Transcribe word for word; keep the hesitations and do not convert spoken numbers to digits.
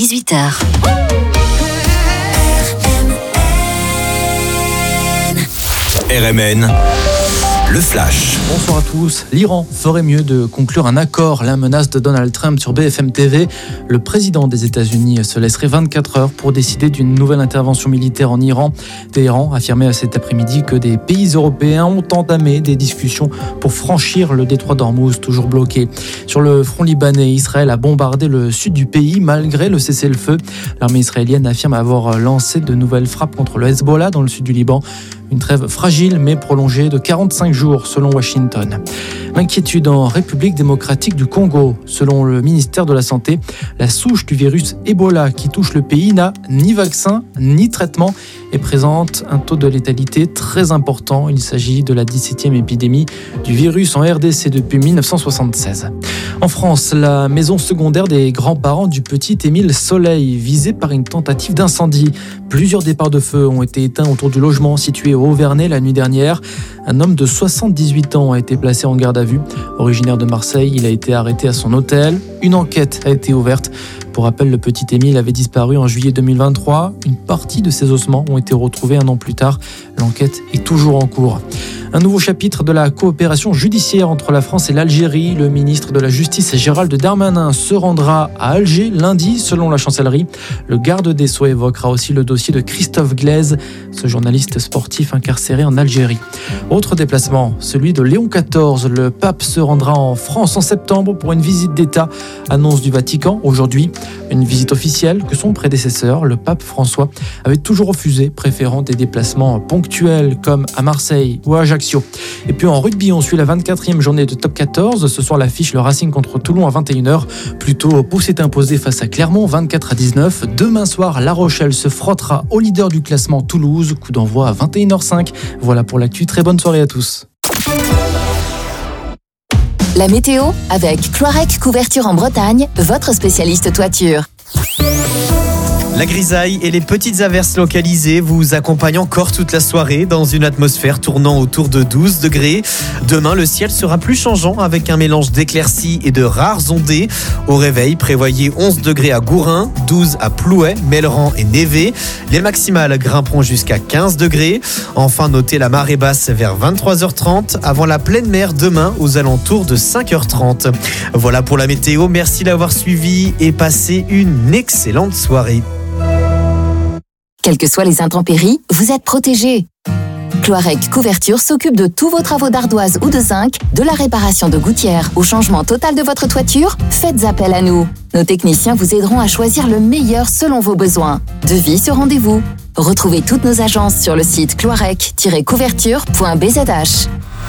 dix-huit heures. R M N, le flash. Bonsoir à tous. L'Iran ferait mieux de conclure un accord. La menace de Donald Trump sur B F M T V. Le président des États-Unis se laisserait vingt-quatre heures pour décider d'une nouvelle intervention militaire en Iran. Téhéran affirmait cet après-midi que des pays européens ont entamé des discussions pour franchir le détroit d'Ormuz, toujours bloqué. Sur le front libanais, Israël a bombardé le sud du pays malgré le cessez-le-feu. L'armée israélienne affirme avoir lancé de nouvelles frappes contre le Hezbollah dans le sud du Liban. Une trêve fragile mais prolongée de quarante-cinq jours selon Washington. L'inquiétude en République démocratique du Congo. Selon le ministère de la Santé, la souche du virus Ebola qui touche le pays n'a ni vaccin ni traitement et présente un taux de létalité très important. Il s'agit de la dix-septième épidémie du virus en R D C depuis dix-neuf cent soixante-seize. En France, la maison secondaire des grands-parents du petit Émile Soleil, visée par une tentative d'incendie. Plusieurs départs de feu ont été éteints autour du logement situé au Haut-Vernay la nuit dernière. Un homme de soixante-dix-huit ans a été placé en garde à vue. Originaire de Marseille, il a été arrêté à son hôtel. Une enquête a été ouverte. Pour rappel, le petit Émile avait disparu en juillet deux mille vingt-trois. Une partie de ses ossements ont été retrouvés un an plus tard. L'enquête est toujours en cours. Un nouveau chapitre de la coopération judiciaire entre la France et l'Algérie. Le ministre de la Justice, Gérald Darmanin, se rendra à Alger lundi, selon la chancellerie. Le garde des Sceaux évoquera aussi le dossier de Christophe Glaise, ce journaliste sportif incarcéré en Algérie. Autre déplacement, celui de Léon quatorze. Le pape se rendra en France en septembre pour une visite d'État. Annonce du Vatican aujourd'hui. Une visite officielle que son prédécesseur, le pape François, avait toujours refusé, préférant des déplacements ponctuels comme à Marseille ou à Ajaccio. Et puis en rugby, on suit la vingt-quatrième journée de top quatorze. Ce soir, l'affiche le Racing contre Toulon à vingt et une heures. Plutôt, Pau s'est imposé face à Clermont, vingt-quatre à dix-neuf. Demain soir, La Rochelle se frottera au leader du classement Toulouse. Coup d'envoi à vingt et une heures cinq. Voilà pour l'actu. Très bonne soirée à tous. La météo avec Cloirec Couverture en Bretagne, votre spécialiste toiture. La grisaille et les petites averses localisées vous accompagnent encore toute la soirée dans une atmosphère tournant autour de douze degrés. Demain, le ciel sera plus changeant avec un mélange d'éclaircies et de rares ondées. Au réveil, prévoyez onze degrés à Gourin, douze à Plouay, Melleran et Névé. Les maximales grimperont jusqu'à quinze degrés. Enfin, notez la marée basse vers vingt-trois heures trente avant la pleine mer demain aux alentours de cinq heures trente. Voilà pour la météo. Merci d'avoir suivi et passez une excellente soirée. Quelles que soient les intempéries, vous êtes protégés. Cloirec Couverture s'occupe de tous vos travaux d'ardoise ou de zinc, de la réparation de gouttières au changement total de votre toiture. Faites appel à nous. Nos techniciens vous aideront à choisir le meilleur selon vos besoins. Devis sur rendez-vous. Retrouvez toutes nos agences sur le site cloirec tiret couverture point b z h.